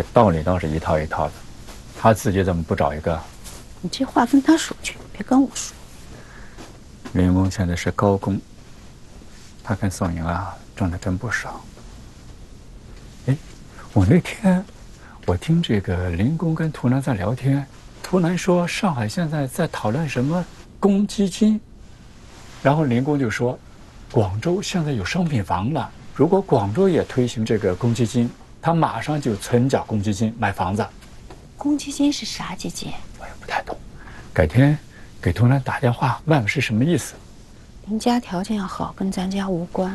这道理倒是一套一套的，他自己怎么不找一个？ 你这话跟他说去，别跟我说。 林公现在是高工，他跟宋莹啊挣的真不少。哎，我那天我听这个林公跟图南在聊天，图南说上海现在在讨论什么公积金，然后林公就说，广州现在有商品房了，如果广州也推行这个公积金，他马上就存缴公积金买房子。 公积金是啥基金？ 我也不太懂，改天给图南打电话问问是什么意思。 您家条件好，跟咱家无关。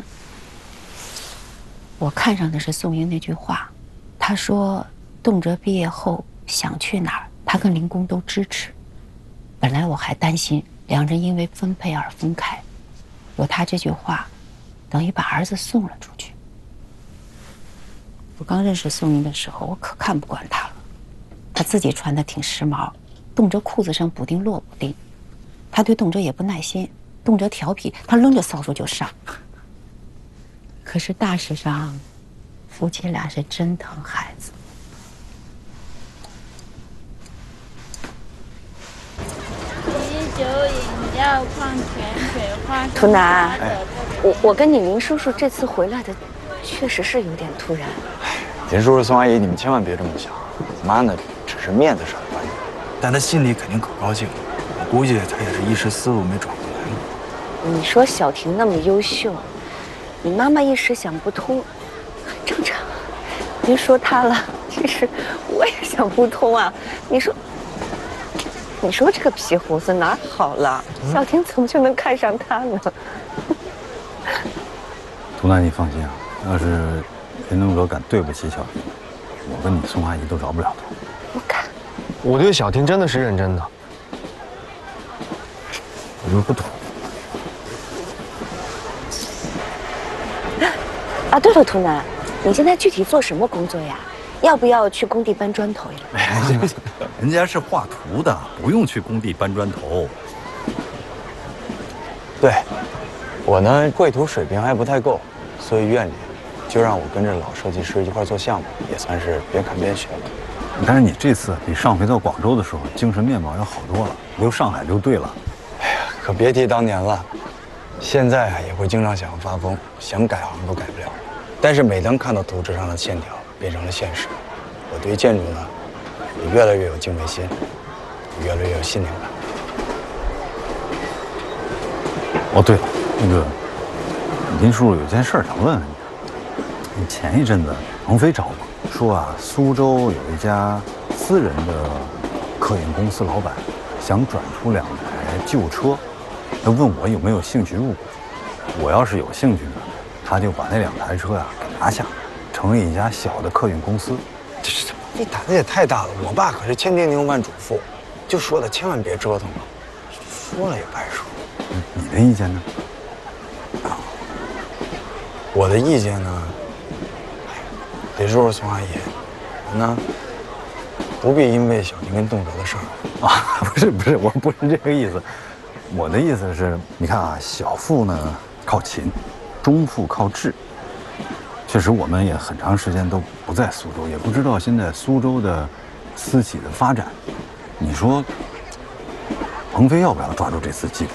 我看上的是宋英那句话，他说动辄毕业后想去哪儿，他跟林公都支持。本来我还担心两人因为分配而分开，有他这句话，等于把儿子送了出去。我刚认识宋英的时候，我可看不惯他了。他自己穿的挺时髦，动辄裤子上补丁落补丁。他对动辄也不耐心，动辄调皮，他扔着扫帚就上。可是大事上，夫妻俩是真疼孩子。 啤酒、饮料、矿泉水、花生。 图南，我跟你林叔叔这次回来的，确实是有点突然。 林叔叔、宋阿姨，你们千万别这么想。妈呢，只是面子上的关系，但她心里肯定可高兴了。我估计她也是一时思路没转过来呢。 你说小婷那么优秀，你妈妈一时想不通，很正常。别说她了，其实我也想不通啊。你说这个皮胡子哪儿好了？小婷怎么就能看上他呢？ 图南，你放心啊，要是林东哲敢对不起小婷，我跟你宋阿姨都饶不了他。 我看， 我对小婷真的是认真的。 我就不懂。 啊，对了，图南，你现在具体做什么工作呀？要不要去工地搬砖头呀？ 哎，人家是画图的，不用去工地搬砖头。 对，我呢绘图水平还不太够，所以院里就让我跟着老设计师一块做项目，也算是边看边学。 但是你这次比上回到广州的时候精神面貌要好多了，留上海就对了。 哎呀，可别提当年了，现在啊也会经常想要发疯，想改行都改不了。但是每当看到图纸上的线条变成了现实，我对建筑呢也越来越有敬畏心，也越来越有信念感。 哦，对了，那个林叔叔有件事想问问你，前一阵子鹏飞找我说啊，苏州有一家私人的客运公司老板想转出2台旧车，他问我有没有兴趣入股。我要是有兴趣呢，他就把那2台车啊给拿下，成立一家小的客运公司。 你胆子也太大了！我爸可是千叮咛万嘱咐，就说的千万别折腾了，说了也白说。 你的意见呢？ 我的意见呢，林叔叔、宋阿姨，你呢不必因为小婷跟动辄的事儿啊，不是，我不是这个意思。我的意思是，你看啊，小富呢靠勤，中富靠智。确实，我们也很长时间都不在苏州，也不知道现在苏州的私企的发展。你说，鹏飞要不要抓住这次机会？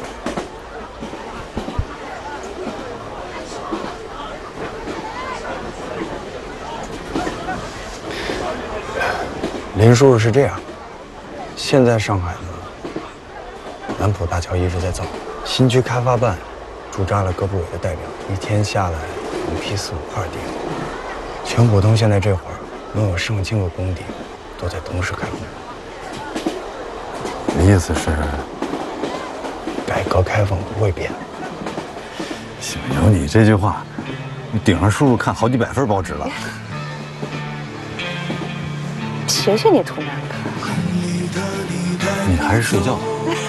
林叔叔是这样，现在上海呢，南浦大桥一直在造，新区开发办驻扎了各部委的代表，一天下来能批4、5块地。全浦东现在这会儿能有上千个工地都在同时开工。 你的意思是， 改革开放不会变。 行，有你这句话，你顶上叔叔看好几百份报纸了。 学学你图南哥， 你还是睡觉吧。